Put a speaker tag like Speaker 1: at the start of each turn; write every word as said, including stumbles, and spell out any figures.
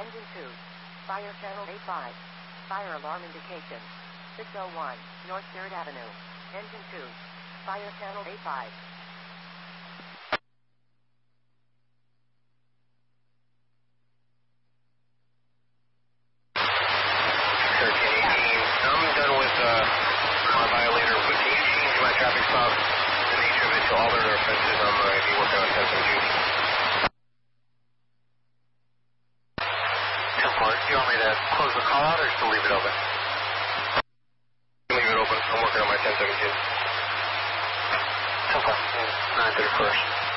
Speaker 1: Engine two. Fire channel A five. Fire alarm indication. six oh one, North third Avenue. Engine two. Fire channel A five.
Speaker 2: thirteen eighteen. I'm done with uh, my violator, but can you change my traffic stop, the nature of it, to all other offenses on my be working on ten seventeen? ten four, do you want me to close the call out or still leave it open? Leave it open. I'm working on my ten seventeen. ten four, nine thirty-first.